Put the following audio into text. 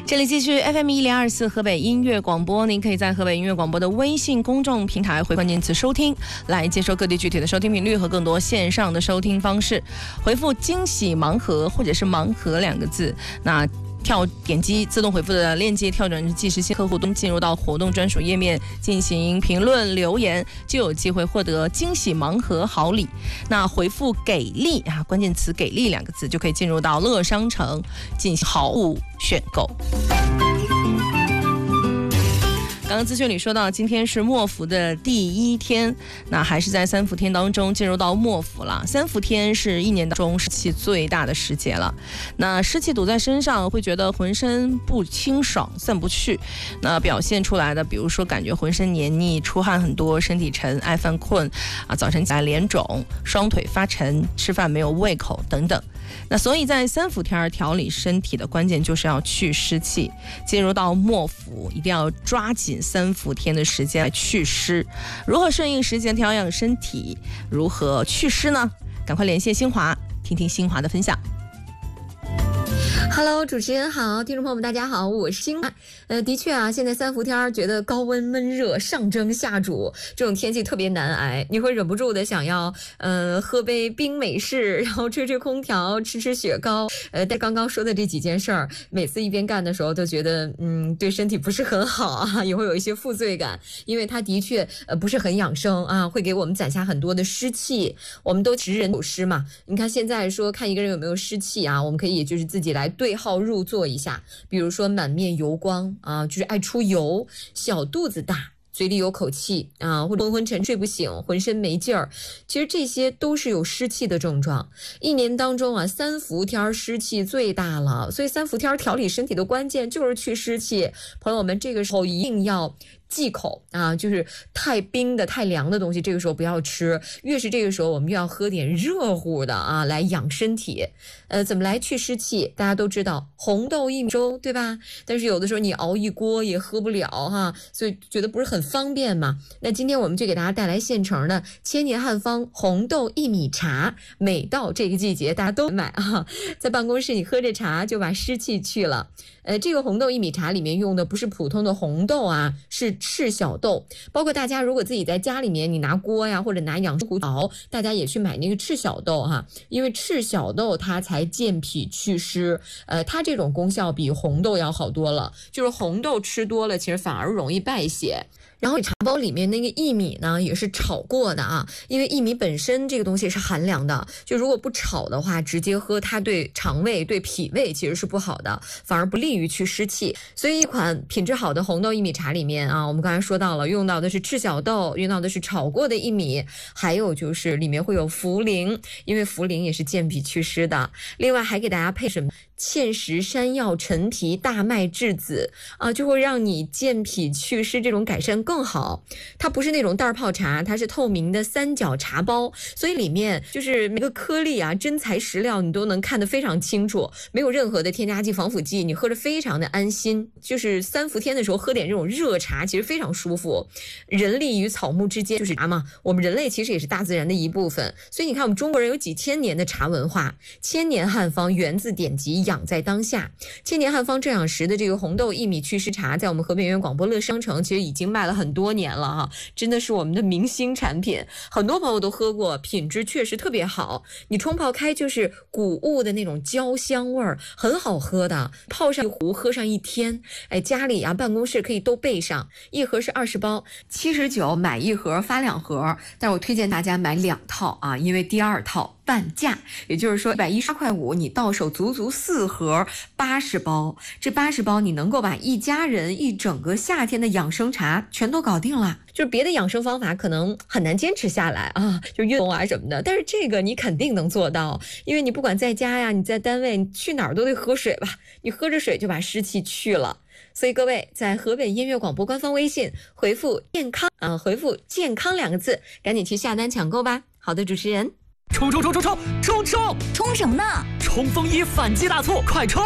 这里继续 FM1024 河北音乐广播，您可以在河北音乐广播的微信公众平台回关键词收听，来接收各地具体的收听频率和更多线上的收听方式。回复惊喜盲盒或者是盲盒2个字，那点击自动回复的链接，跳转至计时性客户端，进入到活动专属页面进行评论留言，就有机会获得惊喜盲盒好礼。那回复给力关键词给力2个字，就可以进入到乐商城进行好物选购。刚刚资讯里说到，今天是末伏的第1天，那还是在3伏天当中进入到末伏了。3伏天是一年当中湿气最大的时节了，那湿气堵在身上，会觉得浑身不清爽，散不去。那表现出来的，比如说感觉浑身黏腻、出汗很多、身体沉、爱犯困早晨起来脸肿、双腿发沉、吃饭没有胃口等等。那所以在3伏天调理身体的关键就是要去湿气。进入到末伏，一定要抓紧3伏天的时间来祛湿。如何顺应时节调养身体，如何祛湿呢？赶快连线新华，听听新华的分享。 Hello， 主持人好，听众朋友们大家好，我是新华。的确现在3伏天觉得高温闷热，上蒸下煮，这种天气特别难挨，你会忍不住的想要喝杯冰美式，然后吹吹空调，吃吃雪糕。但刚刚说的这几件事儿，每次一边干的时候都觉得对身体不是很好也会有一些负罪感，因为它的确不是很养生会给我们攒下很多的湿气。我们都识人有湿嘛，你看现在说看一个人有没有湿气我们可以就是自己来对号入座一下，比如说满面油光就是爱出油，小肚子大，嘴里有口气或者昏昏沉睡不醒，浑身没劲儿，其实这些都是有湿气的症状。一年当中3伏天湿气最大了，所以3伏天调理身体的关键就是去湿气。朋友们，这个时候一定要忌口就是太冰的太凉的东西这个时候不要吃，越是这个时候我们越要喝点热乎的来养身体。怎么来去湿气？大家都知道红豆薏米粥对吧？但是有的时候你熬一锅也喝不了所以觉得不是很方便嘛。那今天我们就给大家带来现成的千年汉方红豆薏米茶，每到这个季节大家都买在办公室你喝着茶就把湿气去了。这个红豆薏米茶里面用的不是普通的红豆是赤小豆，包括大家如果自己在家里面你拿锅或者拿养生壶熬，大家也去买那个赤小豆因为赤小豆它才健脾祛湿，它这种功效比红豆要好多了，就是红豆吃多了其实反而容易败血。然后茶包里面那个薏米呢也是炒过的因为薏米本身这个东西是寒凉的，就如果不炒的话直接喝它对肠胃对脾胃其实是不好的，反而不利于去湿气。所以一款品质好的红豆薏米茶里面我们刚才说到了用到的是赤小豆，用到的是炒过的薏米，还有就是里面会有茯苓，因为茯苓也是健脾祛湿的。另外还给大家配什么芡实山药陈皮大麦栀子就会让你健脾祛湿这种改善更好。它不是那种袋泡茶，它是透明的3角茶包，所以里面就是每个颗粒真材实料，你都能看得非常清楚，没有任何的添加剂防腐剂，你喝着非常的安心。就是3伏天的时候喝点这种热茶其实非常舒服。人力与草木之间就是茶嘛，我们人类其实也是大自然的一部分，所以你看我们中国人有几千年的茶文化。千年汉方源自典籍，养在当下。千年汉方正养时的这个红豆薏米祛湿茶，在我们河北音乐广播乐商城其实已经卖了很多年了真的是我们的明星产品，很多朋友都喝过，品质确实特别好。你冲泡开就是谷物的那种焦香味儿，很好喝的，泡上一壶喝上1天。家里办公室可以都备上，一盒是20包，79买1盒发2盒，但我推荐大家买2套因为第2套半价，也就是说118.5块你到手足足4盒80包，这80包你能够把一家人一整个夏天的养生茶全都搞定了。就是别的养生方法可能很难坚持下来就运动什么的，但是这个你肯定能做到，因为你不管在家你在单位，你去哪儿都得喝水吧，你喝着水就把湿气去了。所以各位在河北音乐广播官方微信回复健康回复健康2个字，赶紧去下单抢购吧。好的，主持人。 冲什么呢？冲锋衣反击大促，快冲！